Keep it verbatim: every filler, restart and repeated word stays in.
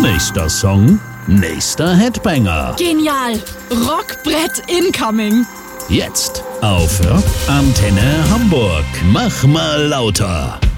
Nächster Song, nächster Headbanger. Genial! Rockbrett incoming! Jetzt auf Rock Antenne Hamburg. Mach mal lauter.